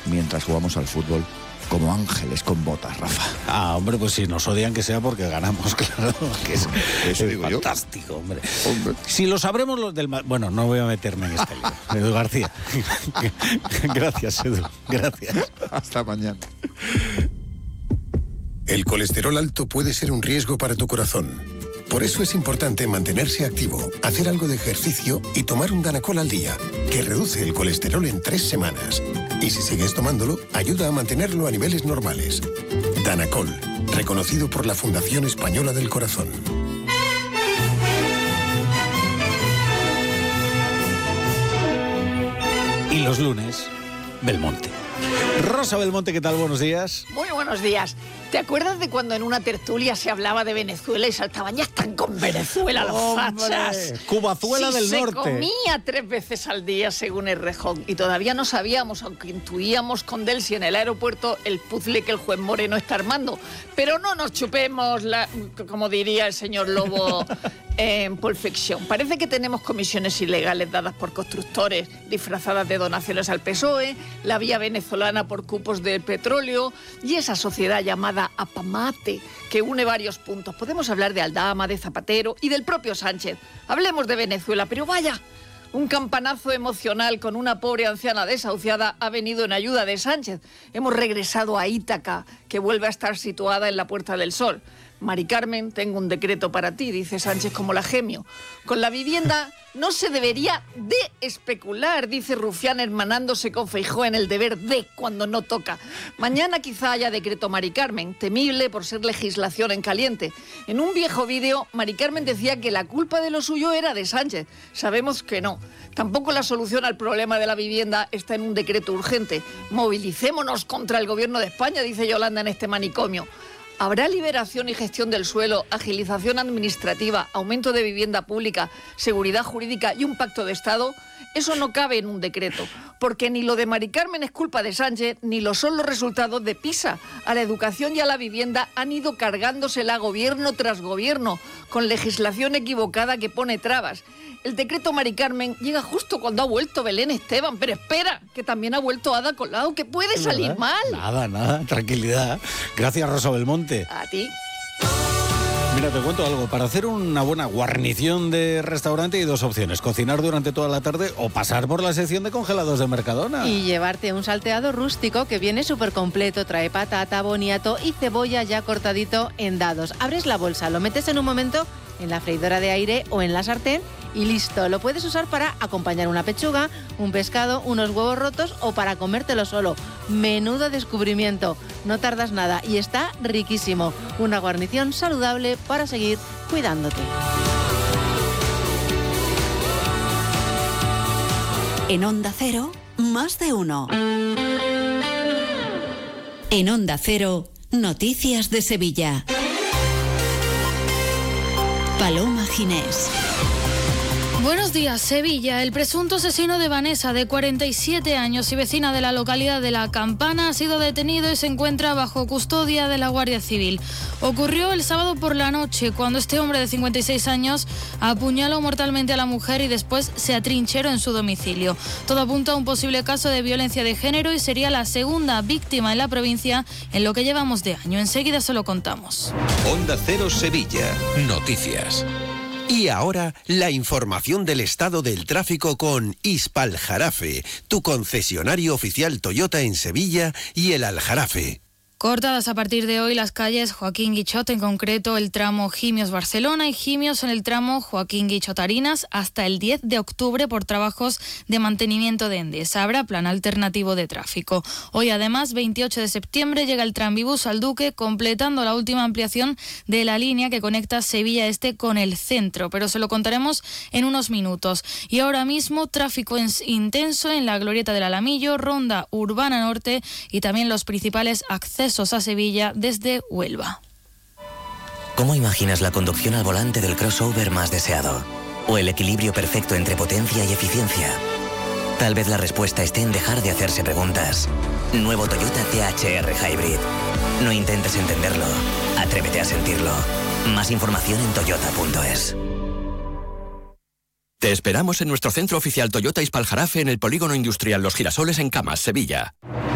mientras jugamos al fútbol como ángeles con botas, Rafa. Hombre, pues si nos odian que sea porque ganamos, claro. Que es digo fantástico, hombre. Si lo sabremos los del... Bueno, no voy a meterme en este lío. Edu García. Gracias, Edu. Gracias. Hasta mañana. El colesterol alto puede ser un riesgo para tu corazón. Por eso es importante mantenerse activo, hacer algo de ejercicio y tomar un Danacol al día, que reduce el colesterol en 3 semanas. Y si sigues tomándolo, ayuda a mantenerlo a niveles normales. Danacol, reconocido por la Fundación Española del Corazón. Y los lunes, Belmonte. Rosa Belmonte, ¿qué tal? Buenos días. Muy buenos días. ¿Te acuerdas de cuando en una tertulia se hablaba de Venezuela y saltaban, ya están con Venezuela los fachas? Cubazuela del Norte. Se comía 3 veces al día, según Errejón. Y todavía no sabíamos, aunque intuíamos con Delcy en el aeropuerto, el puzzle que el juez Moreno está armando. Pero no nos chupemos, como diría el señor Lobo en Pulp Fiction. Parece que tenemos comisiones ilegales dadas por constructores, disfrazadas de donaciones al PSOE, la vía venezolana por cupos de petróleo y esa sociedad llamada Apamate, que une varios puntos. Podemos hablar de Aldama, de Zapatero y del propio Sánchez. Hablemos de Venezuela, pero vaya, un campanazo emocional con una pobre anciana desahuciada ha venido en ayuda de Sánchez. Hemos regresado a Ítaca, que vuelve a estar situada en la Puerta del Sol. Mari Carmen, tengo un decreto para ti, dice Sánchez como la gemio. Con la vivienda no se debería de especular, dice Rufián hermanándose con Feijóo en el deber de cuando no toca. Mañana quizá haya decreto Mari Carmen, temible por ser legislación en caliente. En un viejo vídeo, Mari Carmen decía que la culpa de lo suyo era de Sánchez. Sabemos que no. Tampoco la solución al problema de la vivienda está en un decreto urgente. Movilicémonos contra el gobierno de España, dice Yolanda en este manicomio. ¿Habrá liberación y gestión del suelo, agilización administrativa, aumento de vivienda pública, seguridad jurídica y un pacto de Estado? Eso no cabe en un decreto, porque ni lo de Mari Carmen es culpa de Sánchez, ni lo son los resultados de PISA. A la educación y a la vivienda han ido cargándosela gobierno tras gobierno, con legislación equivocada que pone trabas. El decreto Mari Carmen llega justo cuando ha vuelto Belén Esteban, pero espera, que también ha vuelto Ada Colau, que puede salir mal. Nada, tranquilidad. Gracias, Rosa Belmonte. A ti. Mira, te cuento algo. Para hacer una buena guarnición de restaurante hay 2 opciones. Cocinar durante toda la tarde o pasar por la sección de congelados de Mercadona. Y llevarte un salteado rústico que viene súper completo. Trae patata, boniato y cebolla ya cortadito en dados. Abres la bolsa, lo metes en un momento en la freidora de aire o en la sartén y listo. Lo puedes usar para acompañar una pechuga, un pescado, unos huevos rotos o para comértelo solo. Menudo descubrimiento. No tardas nada y está riquísimo. Una guarnición saludable para seguir cuidándote. En Onda Cero, más de uno. En Onda Cero, Noticias de Sevilla. Paloma Ginés. Buenos días, Sevilla. El presunto asesino de Vanessa, de 47 años y vecina de la localidad de La Campana, ha sido detenido y se encuentra bajo custodia de la Guardia Civil. Ocurrió el sábado por la noche, cuando este hombre de 56 años apuñaló mortalmente a la mujer y después se atrincheró en su domicilio. Todo apunta a un posible caso de violencia de género y sería la segunda víctima en la provincia en lo que llevamos de año. Enseguida se lo contamos. Onda Cero Sevilla. Noticias. Y ahora, la información del estado del tráfico con Hispaljarafe, tu concesionario oficial Toyota en Sevilla y el Aljarafe. Cortadas a partir de hoy las calles Joaquín Guichot, en concreto el tramo Gimios-Barcelona y Gimios en el tramo Joaquín Guichot-Harinas hasta el 10 de octubre por trabajos de mantenimiento de Endesa. Habrá plan alternativo de tráfico. Hoy además, 28 de septiembre, llega el tranvibús al Duque, completando la última ampliación de la línea que conecta Sevilla Este con el centro, pero se lo contaremos en unos minutos. Y ahora mismo tráfico intenso en la Glorieta del Alamillo, Ronda Urbana Norte y también los principales accesos a Sevilla desde Huelva. ¿Cómo imaginas la conducción al volante del crossover más deseado? ¿O el equilibrio perfecto entre potencia y eficiencia? Tal vez la respuesta esté en dejar de hacerse preguntas. Nuevo Toyota THR Hybrid. No intentes entenderlo, atrévete a sentirlo. Más información en toyota.es. Te esperamos en nuestro centro oficial Toyota Hispaljarafe en el Polígono Industrial Los Girasoles en Camas, Sevilla.